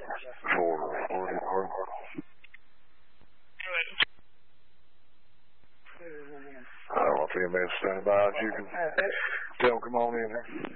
I don't know if anybody's standing by. You can tell them come on in here.